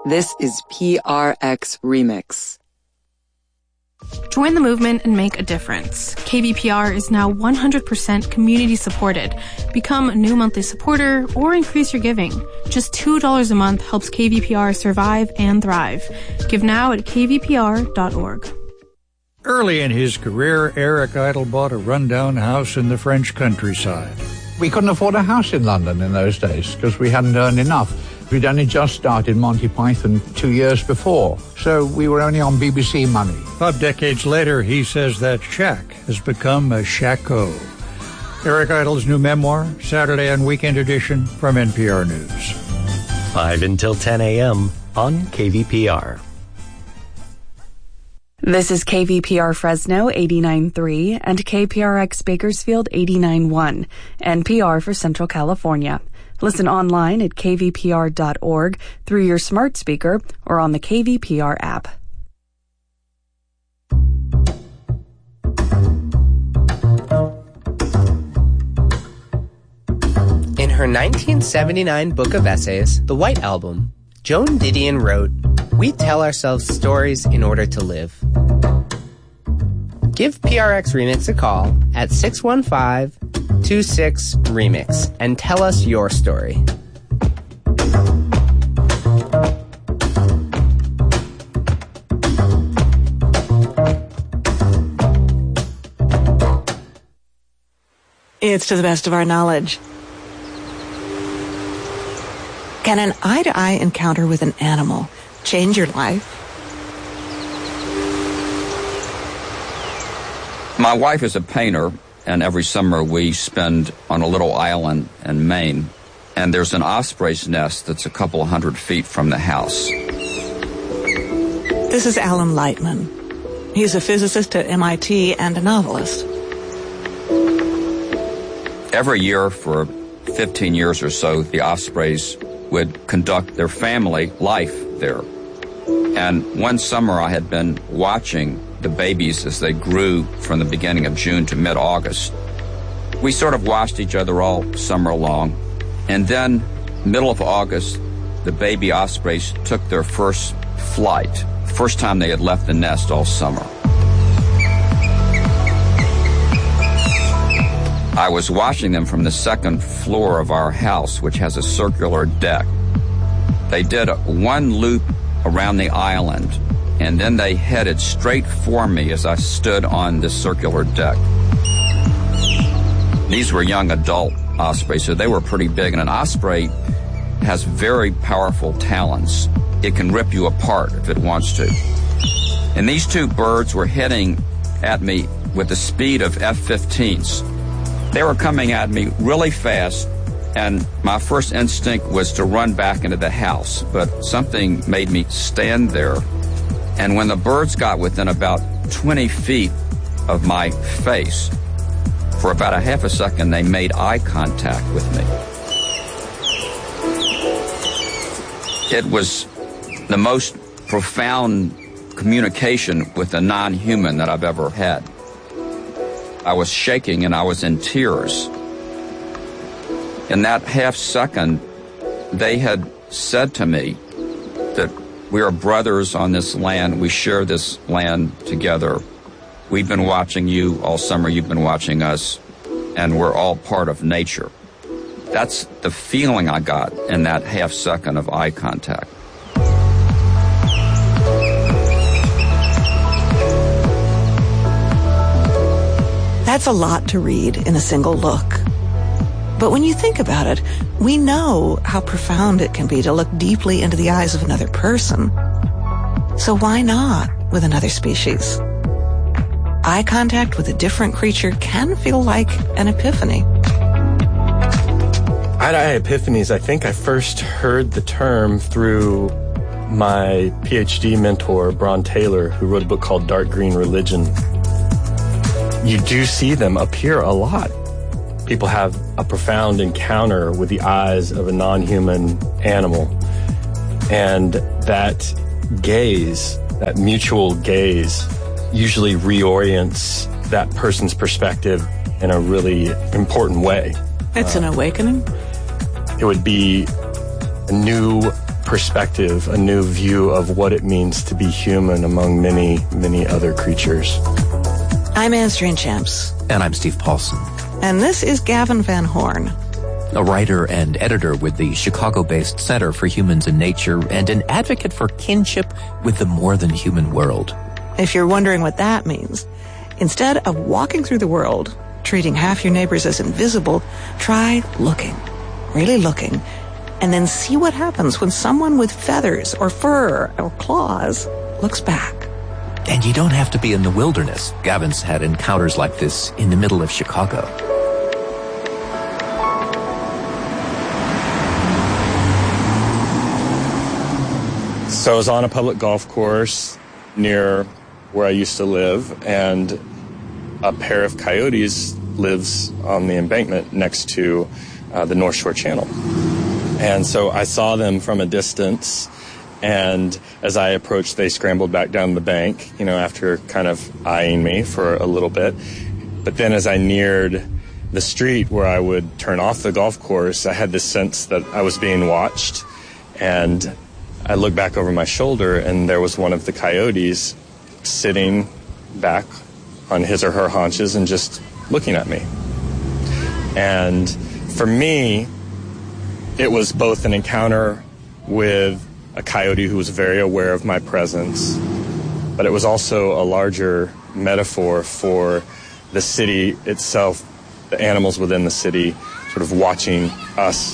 This is PRX Remix. Join the movement and make a difference. KVPR is now 100% community supported. Become a new monthly supporter or increase your giving. Just $2 a month helps KVPR survive and thrive. Give now at kvpr.org. Early in his career, Eric Idle bought a rundown house in the French countryside. We couldn't afford a house in London in those days because we hadn't earned enough. We'd only just started Monty Python 2 years before, so we were only on BBC money. 5 decades later, he says that shack has become a shacko. Eric Idle's new memoir, Saturday and Weekend Edition from NPR News. 5 until 10 a.m. on KVPR. This is KVPR Fresno 89.3 and KPRX Bakersfield 89.1, NPR for Central California. Listen online at kvpr.org through your smart speaker or on the KVPR app. In her 1979 book of essays, The White Album, Joan Didion wrote, "We tell ourselves stories in order to live." Give PRX Remix a call at 615-26-REMIX and tell us your story. It's to the best of our knowledge. Can an eye-to-eye encounter with an animal change your life? My wife is a painter, and every summer we spend on a little island in Maine, and there's an osprey's nest that's a couple 100 feet from the house. This is Alan Lightman. He's a physicist at MIT and a novelist. Every year for 15 years or so, the ospreys would conduct their family life there. And one summer I had been watching the babies as they grew from the beginning of June to mid-August. We sort of watched each other all summer long. And then, middle of August, the baby ospreys took their first flight. First time they had left the nest all summer. I was watching them from the second floor of our house, which has a circular deck. They did one loop around the island, and then they headed straight for me as I stood on this circular deck. These were young adult ospreys, so they were pretty big, and an osprey has very powerful talons. It can rip you apart if it wants to. And these two birds were heading at me with the speed of F-15s. They were coming at me really fast, and my first instinct was to run back into the house, but something made me stand there. And when the birds got within about 20 feet of my face, for about a half a second, they made eye contact with me. It was the most profound communication with a non-human that I've ever had. I was shaking and I was in tears. In that half second, they had said to me that we are brothers on this land. We share this land together. We've been watching you all summer. You've been watching us. And we're all part of nature. That's the feeling I got in that half second of eye contact. That's a lot to read in a single look. But when you think about it, we know how profound it can be to look deeply into the eyes of another person. So why not with another species? Eye contact with a different creature can feel like an epiphany. Eye-to-eye epiphanies, I think I first heard the term through my PhD mentor, Bron Taylor, who wrote a book called Dark Green Religion. You do see them appear a lot. People have a profound encounter with the eyes of a non-human animal. And that gaze, that mutual gaze, usually reorients that person's perspective in a really important way. It's an awakening? It would be a new perspective, a new view of what it means to be human among many, many other creatures. I'm Anne Strainchamps. And I'm Steve Paulson. And this is Gavin Van Horn, a writer and editor with the Chicago-based Center for Humans and Nature and an advocate for kinship with the more than human world. If you're wondering what that means, instead of walking through the world, treating half your neighbors as invisible, try looking, really looking, and then see what happens when someone with feathers or fur or claws looks back. And you don't have to be in the wilderness. Gavin's had encounters like this in the middle of Chicago. So I was on a public golf course near where I used to live, and a pair of coyotes lives on the embankment next to the North Shore Channel. And so I saw them from a distance, and as I approached, they scrambled back down the bank, after kind of eyeing me for a little bit. But then as I neared the street where I would turn off the golf course, I had this sense that I was being watched, and I looked back over my shoulder, and there was one of the coyotes sitting back on his or her haunches and just looking at me. And for me, it was both an encounter with a coyote who was very aware of my presence, but it was also a larger metaphor for the city itself, the animals within the city, sort of watching us.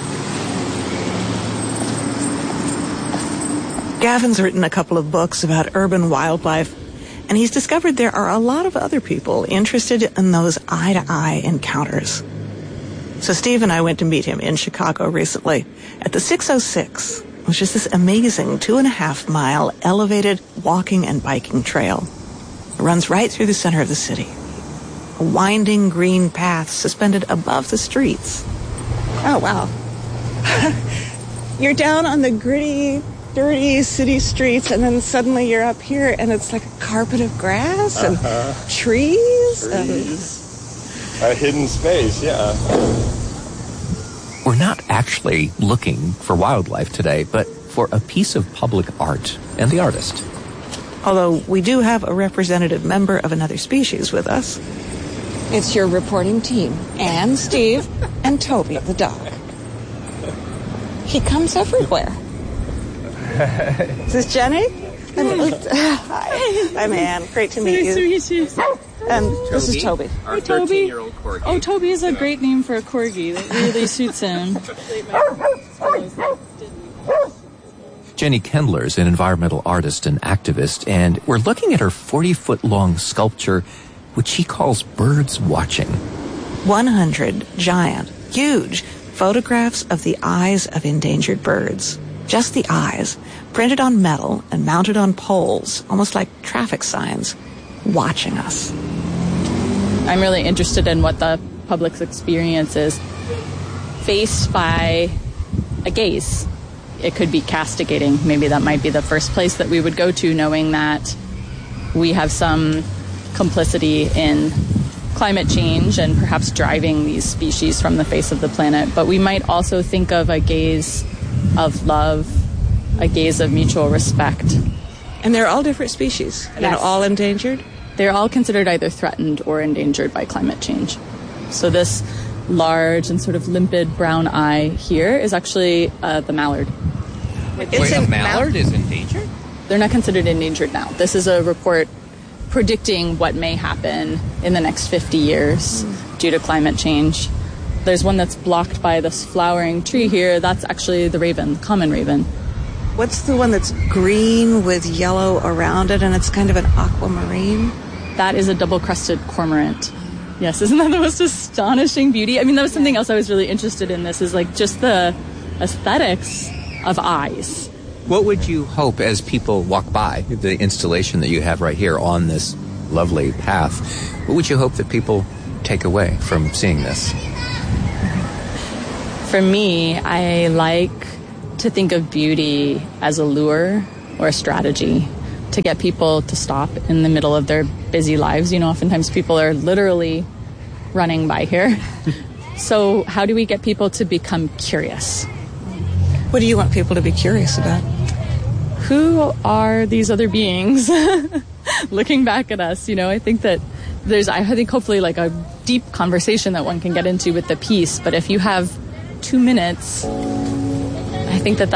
Gavin's written a couple of books about urban wildlife, and he's discovered there are a lot of other people interested in those eye-to-eye encounters. So Steve and I went to meet him in Chicago recently at the 606, which is this amazing 2.5-mile elevated walking and biking trail. It runs right through the center of the city. A winding green path suspended above the streets. Oh, wow. You're down on the gritty, dirty city streets, and then suddenly you're up here, and it's like a carpet of grass and trees. A hidden space, yeah. We're not actually looking for wildlife today, but for a piece of public art and the artist. Although we do have a representative member of another species with us. It's your reporting team, Anne, Steve, and Toby, the dog. He comes everywhere. Is this Jenny? Hi. I'm Anne. Great to meet you. Nice to meet you. And this is Toby. Hey, Toby. 13-year-old corgi. Oh, Toby is a great name for a corgi. That really suits him. Jenny Kendler is an environmental artist and activist, and we're looking at her 40-foot-long sculpture, which she calls Birds Watching. 100 giant, huge photographs of the eyes of endangered birds. Just the eyes, printed on metal and mounted on poles, almost like traffic signs, watching us. I'm really interested in what the public's experience is faced by a gaze. It could be castigating. Maybe that might be the first place that we would go to, knowing that we have some complicity in climate change and perhaps driving these species from the face of the planet. But we might also think of a gaze of love, a gaze of mutual respect. And they're all different species? Yes. They're all endangered? They're all considered either threatened or endangered by climate change. So this large and sort of limpid brown eye here is actually the mallard. Wait, a mallard is endangered? They're not considered endangered now. This is a report predicting what may happen in the next 50 years due to climate change. There's one that's blocked by this flowering tree here. That's actually the raven, the common raven. What's the one that's green with yellow around it and it's kind of an aquamarine? That is a double-crested cormorant. Yes, isn't that the most astonishing beauty? I mean, that was something else I was really interested in. This is like just the aesthetics of eyes. What would you hope as people walk by the installation that you have right here on this lovely path? What would you hope that people take away from seeing this? For me, I like to think of beauty as a lure or a strategy to get people to stop in the middle of their busy lives. You know, oftentimes people are literally running by here. So how do we get people to become curious? What do you want people to be curious about? Who are these other beings looking back at us? I think that I think hopefully like a deep conversation that one can get into with the piece. But if you have 2 minutes, I think that